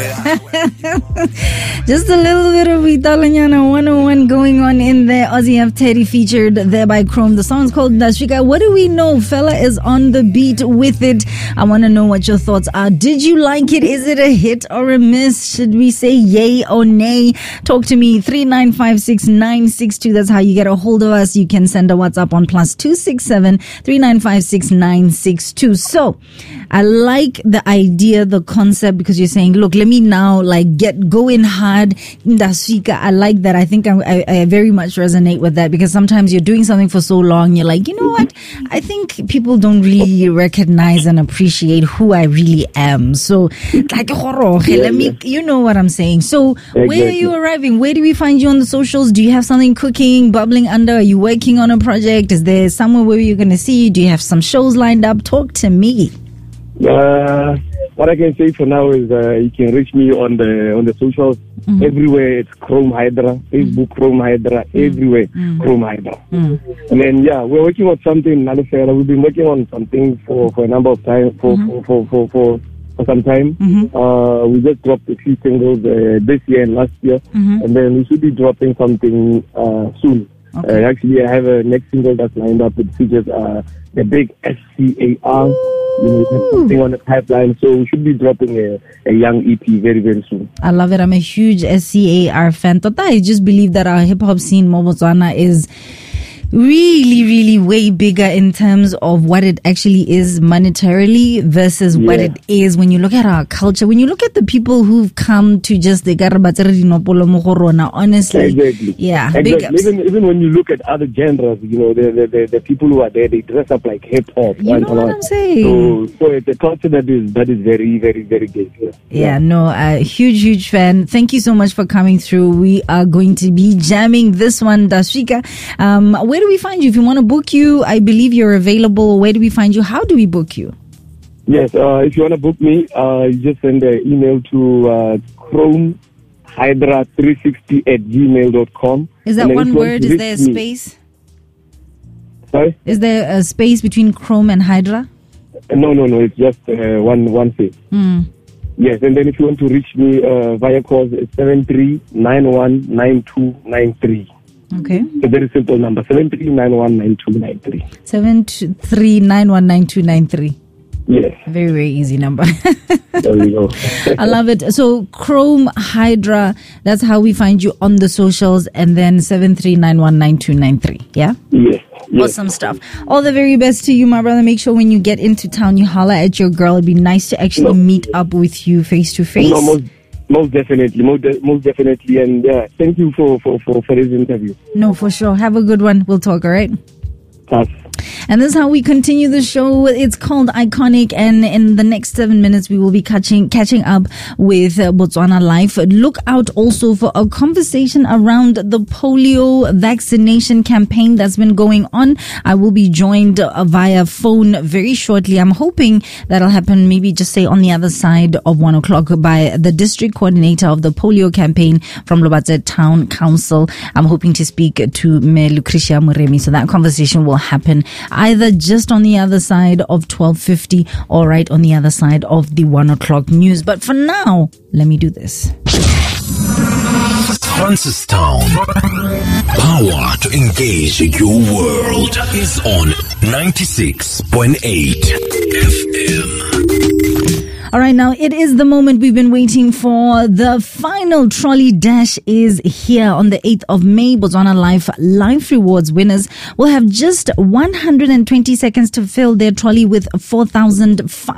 Just a little bit of Italiana 101 going on in there. Ozzy F. Teddy featured there by Chrome. The song's called Ndashika. What do we know? Fella is on the beat with it. I want to know what your thoughts are. Did you like it? Is it a hit or a miss? Should we say yay or nay? Talk to me. 3956962. That's how you get a hold of us. You can send a WhatsApp on +267 3956962. So I like the idea, the concept, because you're saying, look, let me now go in hard. I like that. I think I very much resonate with that, because sometimes you're doing something for so long, you're like, you know what? I think people don't really recognize and appreciate who I really am. So, let me, you know what I'm saying. So, where are you arriving? Where do we find you on the socials? Do you have something cooking, bubbling under? Are you working on a project? Is there somewhere where you're going to see you? Do you have some shows lined up? Talk to me. What I can say for now is you can reach me on the socials. Everywhere it's Chrome Hydra, Facebook Chrome Hydra, everywhere Chrome Hydra. And then we're working on something. We've been working on something for a number of time for some time. We just dropped a few singles this year and last year, and then we should be dropping something soon. Okay. Actually, I have a next single that's lined up. It features the big SCAR. Something on the pipeline, so we should be dropping a young EP very, very soon. I love it. I'm a huge SCAR fan. I just believe that our hip-hop scene, Botswana, is really, really way bigger in terms of what it actually is monetarily versus what it is when you look at our culture. When you look at the people who've come to just the honestly, exactly. Big ups. Even when you look at other genres, the people who are there, they dress up like hip hop. You know what I'm saying? So it's a culture that is very, very, very big. Huge fan. Thank you so much for coming through. We are going to be jamming this one, Ndashika. Where do we find you? If you want to book you, I believe you're available. Where do we find you? How do we book you? Yes, if you want to book me, you just send an email to chromehydra360@gmail.com. Is that one word? Is there a space? Sorry? Is there a space between Chrome and Hydra? No. It's just one space. Yes, and then if you want to reach me via calls, it's 73919293. Okay. It's a very simple number, 73919293. 73919293. Yes. Very, very easy number. There we go. I love it. So Chrome Hydra, that's how we find you on the socials, and then 73919293. Yeah? Yes. Awesome stuff. All the very best to you, my brother. Make sure when you get into town, you holler at your girl. It'd be nice to actually meet up with you face to face. Most definitely. And thank you for this interview. No, for sure. Have a good one. We'll talk, all right? Pass. And this is how we continue the show. It's called Iconic, and in the next 7 minutes, we will be catching up with Botswana Life. Look out also for a conversation around the polio vaccination campaign that's been going on. I will be joined via phone very shortly. I'm hoping that'll happen maybe just say on the other side of 1 o'clock by the district coordinator of the polio campaign from Lobatse Town Council. I'm hoping to speak to Me Lucretia Muremi. So that conversation will happen either just on the other side of 12:50 or right on the other side of the 1 o'clock news. But for now, let me do this. Francistown. Power to engage your world is on 96.8 FM. All right, now it is the moment we've been waiting for. The final trolley dash is here on the 8th of May. Botswana Life Rewards winners will have just 120 seconds to fill their trolley with